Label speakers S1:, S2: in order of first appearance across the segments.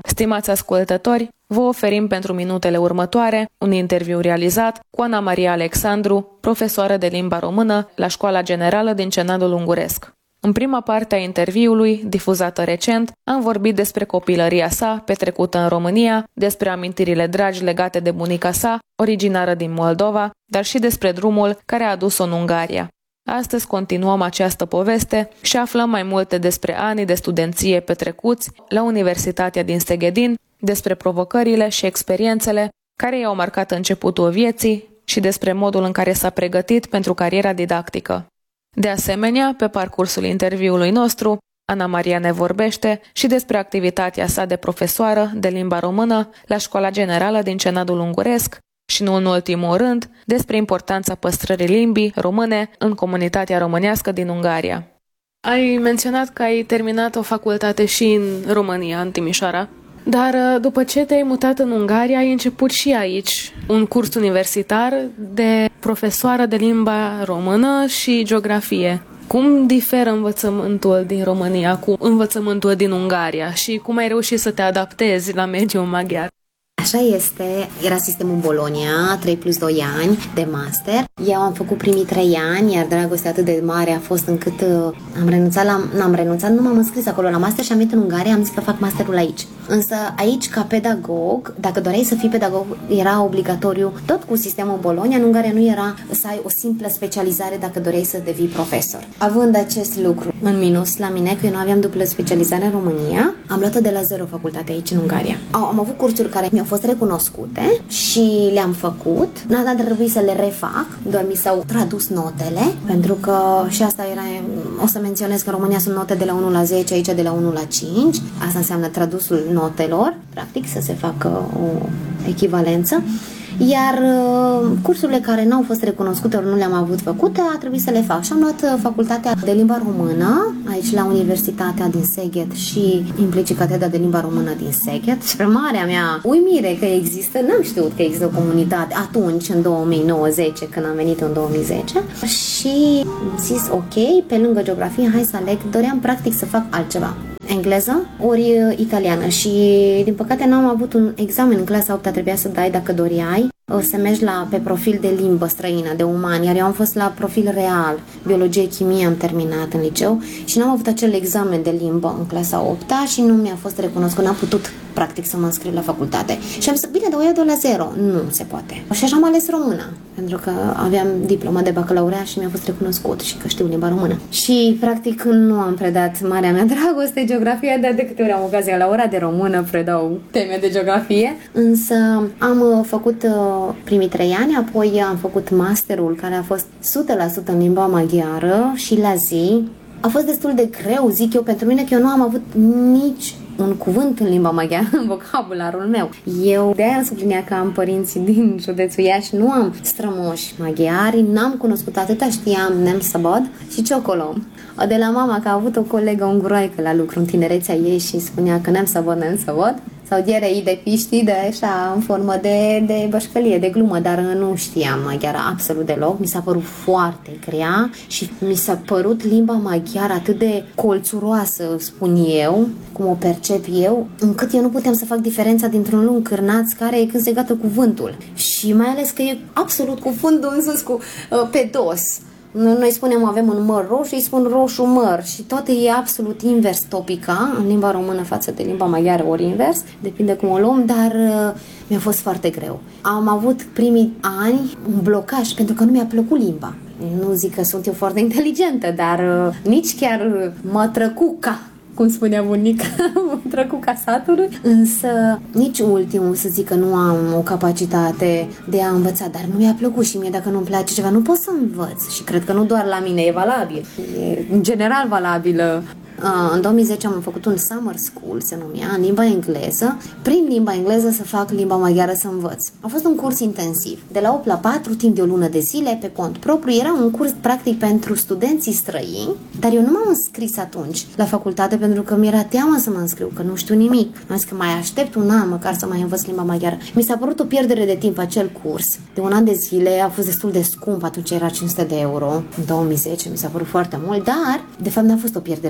S1: Stimați ascultători, vă oferim pentru minutele următoare un interviu realizat cu Ana Maria Alexandru, profesoară de limba română la Școala Generală din Cenadul Unguresc. În prima parte a interviului, difuzată recent, am vorbit despre copilăria sa petrecută în România, despre amintirile dragi legate de bunica sa, originară din Moldova, dar și despre drumul care a adus-o în Ungaria. Astăzi continuăm această poveste și aflăm mai multe despre anii de studenție petrecuți la Universitatea din Szegedin, despre provocările și experiențele care i-au marcat începutul vieții și despre modul în care s-a pregătit pentru cariera didactică. De asemenea, pe parcursul interviului nostru, Ana Maria ne vorbește și despre activitatea sa de profesoară de limba română la Școala Generală din Cenadul Unguresc și, nu în ultimul rând, despre importanța păstrării limbii române în comunitatea românească din Ungaria. Ai menționat că ai terminat o facultate și în România, în Timișoara, dar după ce te-ai mutat în Ungaria, ai început și aici un curs universitar de profesoară de limba română și geografie. Cum diferă învățământul din România cu învățământul din Ungaria și cum ai reușit să te adaptezi la mediul maghiar?
S2: Așa este, era sistemul Bologna, 3 plus 2 ani de master. Eu am făcut primii 3 ani, iar dragostea atât de mare a fost încât n-am renunțat, nu m-am înscris acolo la master și am venit în Ungaria, am zis că fac masterul aici. Însă aici, ca pedagog, dacă doreai să fii pedagog, era obligatoriu, tot cu sistemul Bologna. În Ungaria nu era să ai o simplă specializare dacă doreai să devii profesor. Având acest lucru în minus la mine, că eu nu aveam dublă specializare în România, am luat-o de la zero facultate aici în Ungaria. Am avut cursuri care mi-au fost recunoscute și le-am făcut. N-a trebuit să le refac, doar mi s-au tradus notele, pentru că și asta era, o să menționez că în România sunt note de la 1 la 10, aici de la 1 la 5. Asta înseamnă tradusul notelor, practic, să se facă o echivalență. Iar cursurile care n-au fost recunoscute ori nu le-am avut făcute, a trebuit să le fac. Și am luat facultatea de limba română, aici la Universitatea din Szeged și implicit catedra de limba română din Szeged. Spre marea mea uimire că există, n-am știut că există o comunitate atunci, în 2009-10, când am venit în 2010. Și am zis, ok, pe lângă geografie, hai să aleg, doream practic să fac altceva. Engleză ori italiană și din păcate n-am avut un examen în clasa 8-a, trebuia să dai dacă doreai să mergi pe profil de limbă străină, de umani, iar eu am fost la profil real, biologie, chimie am terminat în liceu și n-am avut acel examen de limbă în clasa 8-a și nu mi-a fost recunoscut, n-am putut practic să mă înscriu la facultate. Și am zis, bine, dar o iau de la zero. Nu se poate. Și așa am ales română, pentru că aveam diploma de bacalaureat și mi-a fost recunoscut și că știu limba română. Și practic nu am predat marea mea dragoste geografia, dar de câte ori am ocazia la ora de română predau teme de geografie. Însă am făcut primii 3 ani, apoi am făcut masterul care a fost 100% în limba maghiară și la zi. A fost destul de greu, zic eu, pentru mine, că eu nu am avut nici un cuvânt în limba maghiară în vocabularul meu. Eu de-aia am subliniat că am părinți din județul Iași, nu am strămoși maghiari, n-am cunoscut atâta, știam Nem Szabad și Ciocolo. De la mama, că a avut o colegă unguroaică la lucru în tinerețea ei și spunea că Nem Szabad, Nem Szabad, sau dierei de piști, de așa, în formă de bășcălie, de glumă, dar nu știam maghiară absolut deloc. Mi s-a părut foarte grea și mi s-a părut limba maghiară atât de colțuroasă, spun eu, cum o percep eu, încât eu nu puteam să fac diferența dintr-un lung cârnaț care e când se gata cuvântul. Și mai ales că e absolut cuvântul în sus cu pe dos. Noi spunem avem un măr roșu, îi spun roșu măr și toate e absolut invers topica în limba română față de limba maghiară, ori invers, depinde cum o luăm, dar mi-a fost foarte greu. Am avut primii ani un blocaj pentru că nu mi-a plăcut limba. Nu zic că sunt eu foarte inteligentă, dar nici chiar mă trăcuca, cum spunea bunica, trăcuca satului, însă nici ultimul să zic că nu am o capacitate de a învăța, dar nu mi-a plăcut și mie dacă nu-mi place ceva, nu pot să învăț și cred că nu doar la mine e valabil, e în general valabilă. În 2010 am făcut un summer school, se numea, în limba engleză. Prin limba engleză să fac limba maghiară să învăț. A fost un curs intensiv, de la 8 la 4, timp de o lună de zile, pe cont propriu. Era un curs practic pentru studenții străini, dar eu nu m-am înscris atunci la facultate pentru că mi-era teamă să mă înscriu, că nu știu nimic. Am zis că mai aștept un an măcar să mai învăț limba maghiară. Mi s-a părut o pierdere de timp acel curs. De un an de zile a fost destul de scump, atunci era 500 de euro. În 2010 mi s-a părut foarte mult, dar de fapt n-a fost o pierdere de timp.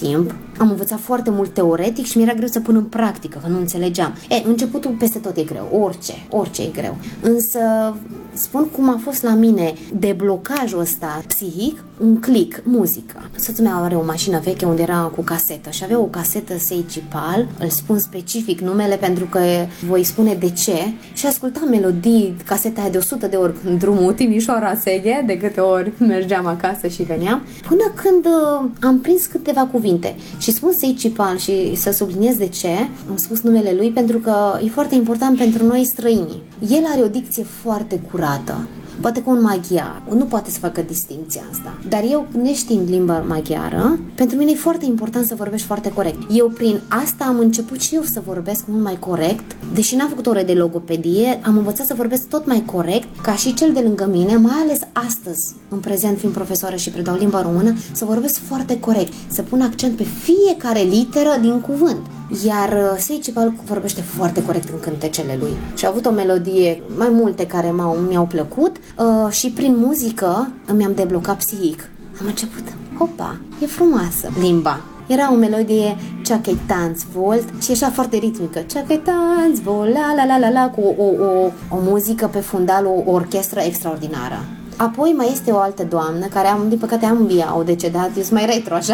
S2: timp. Am învățat foarte mult teoretic și mi-era greu să pun în practică, că nu înțelegeam. Începutul peste tot e greu, orice e greu. Însă spun cum a fost la mine deblocajul ăsta psihic, un click, muzică. Soțul meu are o mașină veche unde era cu casetă și avea o casetă Seicipal, îl spun specific numele pentru că voi spune de ce, și ascultam melodii, caseta aia de 100 de ori în drumul Timișoara-Seghe, de câte ori mergeam acasă și veneam, până când am prins câteva cuvinte. Și spun Seicipal și să subliniez de ce, am spus numele lui pentru că e foarte important pentru noi străini. El are o dicție foarte curată. Poate că un maghiar nu poate să facă distinția asta. Dar eu, neștiind limba maghiară, pentru mine e foarte important să vorbești foarte corect. Eu prin asta am început și eu să vorbesc mult mai corect. Deși n-am făcut ore de logopedie, am învățat să vorbesc tot mai corect, ca și cel de lângă mine, mai ales astăzi, în prezent fiind profesoară și predau limba română, să vorbesc foarte corect, să pun accent pe fiecare literă din cuvânt. Iar Seicipal vorbește foarte corect în cântecele lui. Și a avut o melodie, mai multe care mi-au plăcut și prin muzică mi-am deblocat psihic. Am început, hopa, e frumoasă limba. Era o melodie Ceachei Tanz Volt și așa foarte ritmică. Ceachei Tanz Volt, la la la la la, cu o muzică pe fundal, o orchestră extraordinară. Apoi mai este o altă doamnă, care din păcate ambii au decedat, eu sunt mai retro așa,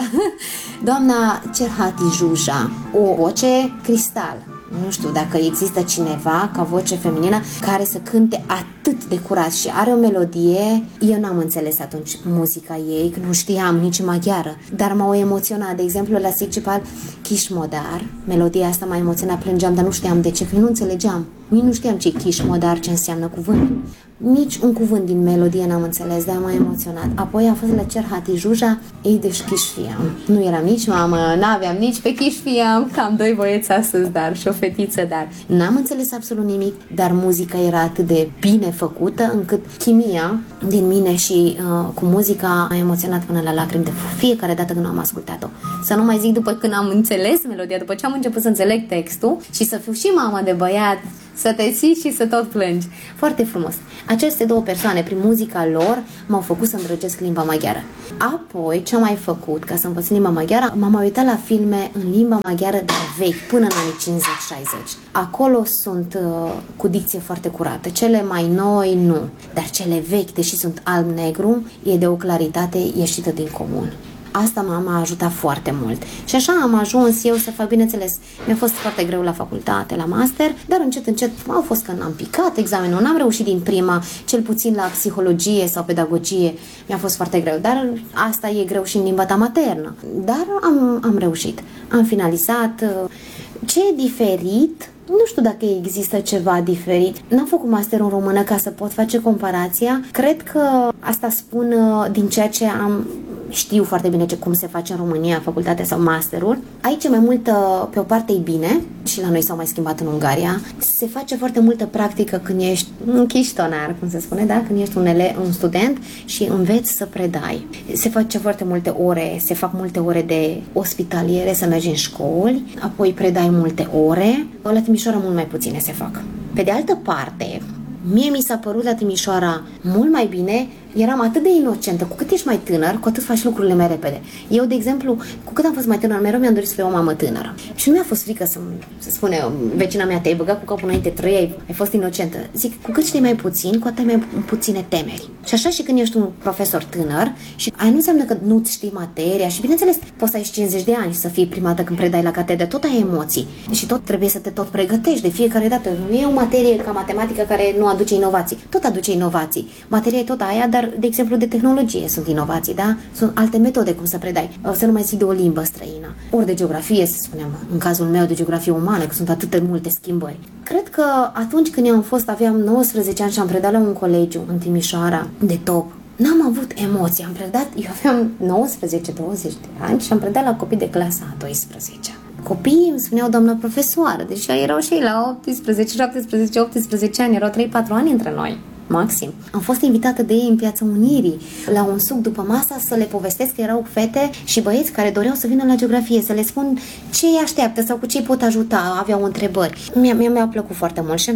S2: doamna Cerhati Juja, o voce cristal. Nu știu dacă există cineva ca voce feminină care să cânte atât de curat și are o melodie. Eu n-am înțeles atunci muzica ei, că nu știam nici maghiară, dar m-au emoționat. De exemplu, la Seicipal, Kishmodar, melodia asta m-a emoționat, plângeam, dar nu știam de ce, că nu înțelegeam. Nici nu știam ce e Kishmodar, ce înseamnă cuvântul. Nici un cuvânt din melodie n-am înțeles, dar m-a emoționat. Apoi a fost la Cerhati Juja, ei de Chișfiam. Nu eram nici mamă, n-aveam nici pe Chișfiam, că am 2 băieți astăzi, dar și o fetiță, dar n-am înțeles absolut nimic, dar muzica era atât de bine făcută, încât chimia din mine și cu muzica a emoționat până la lacrimi de fiecare dată când am ascultat-o. Să nu mai zic după când am înțeles melodia, după ce am început să înțeleg textul și să fiu și mamă de băiat, să te ții și să tot plângi. Foarte frumos. Aceste 2 persoane, prin muzica lor, m-au făcut să îndrăgesc limba maghiară. Apoi, ce am mai făcut ca să învăț limba maghiară? M-am uitat la filme în limba maghiară, dar vechi, până în anii 50-60. Acolo sunt cu dicție foarte curată. Cele mai noi, nu. Dar cele vechi, deși sunt alb-negru, e de o claritate ieșită din comun. Asta m-a ajutat foarte mult. Și așa am ajuns eu să fac, bineînțeles, mi-a fost foarte greu la facultate, la master, dar încet au fost că n-am picat examenul, n-am reușit din prima, cel puțin la psihologie sau pedagogie, mi-a fost foarte greu, dar asta e greu și în limba ta maternă. Dar am reușit, am finalizat. Ce e diferit? Nu știu dacă există ceva diferit. N-am făcut master în română ca să pot face comparația. Cred că asta spun din ceea ce știu foarte bine cum se face în România facultatea sau masterul. Aici mai mult, pe o parte e bine, și la noi s-au mai schimbat în Ungaria, se face foarte multă practică când ești un chiștonar, cum se spune, da? Când ești un student și înveți să predai. Se face foarte multe ore, se fac multe ore de ospitaliere, să mergi în școli, apoi predai multe ore. La Timișoara mult mai puține se fac. Pe de altă parte, mie mi s-a părut la Timișoara mult mai bine, eram atât de inocentă, cu cât ești mai tânăr, cu atât faci lucrurile mai repede. Eu, de exemplu, cu cât am fost mai tânăr, mereu mi-am dorit să fiu o mamă tânără. Și nu mi-a fost frică să spune vecina mea, te-ai băgat cu capul înainte, ai fost inocentă. Zic, cu cât știi mai puțin, cu atât mai puține temeri. Și așa și când ești un profesor tânăr, și aia nu înseamnă că nu știi materia și, bineînțeles, poți să ai 50 de ani să fii prima dată când predai la catedră, tot ai emoții. Și tot trebuie să te tot pregătești de fiecare dată. Nu e o materie ca matematică care nu aduce inovații. Tot aduce inovații. Materia e tot aia, dar, de exemplu, de tehnologie sunt inovații, da? Sunt alte metode cum să predai. Să nu mai zic de o limbă străină. Ori de geografie, să spunem, în cazul meu de geografie umană, că sunt atât de multe schimbări. Cred că atunci când aveam 19 ani și am predat la un colegiu în Timișoara de top, n-am avut emoții. Am predat, eu aveam 19-20 de ani și am predat la copii de clasa a 12-a. Copiii îmi spuneau doamna profesoară, deci erau și ei la 18, 17, 18 ani, erau 3-4 ani între noi. Maxim. Am fost invitată de ei în Piața Unirii la un suc după masa să le povestesc că erau fete și băieți care doreau să vină la geografie, să le spun ce îi așteaptă sau cu ce îi pot ajuta, aveau întrebări. Mi-a plăcut foarte mult și am zis,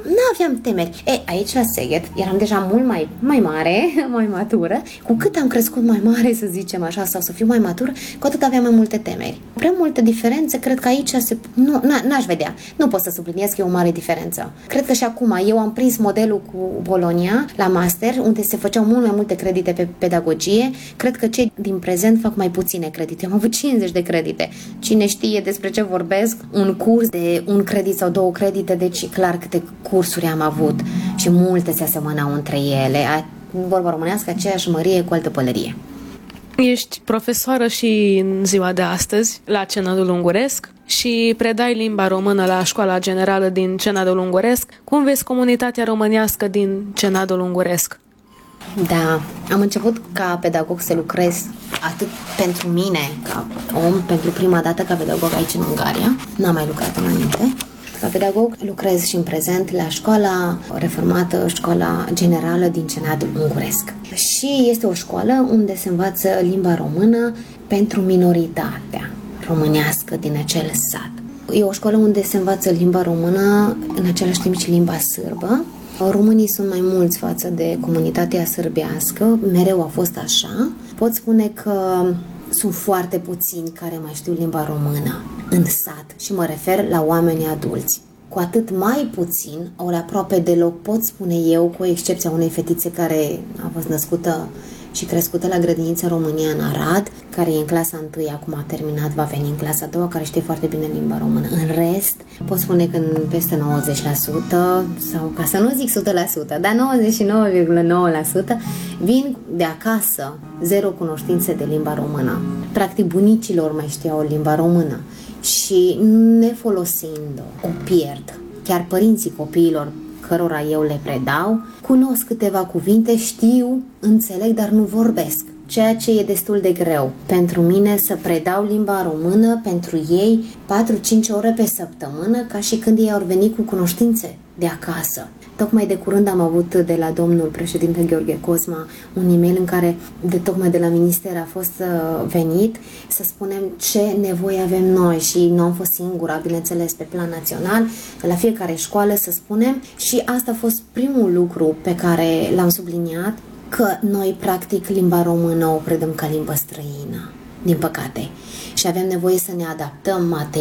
S2: aveam temeri. Aici la Szeged eram deja mult mai mare, mai matură. Cu cât am crescut mai mare, să zicem așa, sau să fiu mai matură, cu atât aveam mai multe temeri. Prea multe diferențe, cred că aici n-aș vedea. Nu pot să subliniez că e o mare diferență. Cred că și acum eu am prins modelul cu Bologna la master, unde se făceau mult mai multe credite pe pedagogie. Cred că cei din prezent fac mai puține credite. Eu am avut 50 de credite. Cine știe despre ce vorbesc, un curs de un credit sau 2 credite, deci clar câte cursuri am avut și multe se asemănau între ele. Vorba românească, aceeași mărie cu altă pălărie.
S1: Ești profesoară și în ziua de astăzi la Cenadul Unguresc și predai limba română la Școala Generală din Cenadul Unguresc. Cum vezi comunitatea românească din Cenadul Unguresc?
S2: Da, am început ca pedagog să lucrez atât pentru mine, ca om, pentru prima dată ca pedagog aici în Ungaria. N-am mai lucrat înainte. Ca pedagog lucrez și în prezent la școala reformată, Școala Generală din Cenadul Unguresc. Și este o școală unde se învață limba română pentru minoritatea românească din acel sat. E o școală unde se învață limba română, în același timp și limba sârbă. Românii sunt mai mulți față de comunitatea sârbească, mereu a fost așa. Pot spune că sunt foarte puțini care mai știu limba română în sat și mă refer la oameni adulți. Cu atât mai puțin, ori aproape deloc, pot spune eu, cu excepția unei fetițe care a fost născută și crescută la grădiniță România în Arad, care e în clasa 1, acum a terminat, va veni în clasa 2, care știe foarte bine limba română. În rest, pot spune că în peste 90%, sau ca să nu zic 100%, dar 99,9% vin de acasă, zero cunoștințe de limba română. Practic, bunicilor mai știau limba română și nefolosind-o, o pierd. Chiar părinții copiilor cărora eu le predau, cunosc câteva cuvinte, știu, înțeleg, dar nu vorbesc. Ceea ce e destul de greu. Pentru mine să predau limba română, pentru ei 4-5 ore pe săptămână, ca și când ei au venit cu cunoștințe de acasă. Tocmai de curând am avut de la domnul președinte Gheorghe Cosma un e-mail în care tocmai de la minister a fost venit să spunem ce nevoie avem noi și nu am fost singura, bineînțeles, pe plan național, la fiecare școală să spunem, și asta a fost primul lucru pe care l-am subliniat, că noi practic limba română o predăm ca limbă străină, din păcate, și avem nevoie să ne adaptăm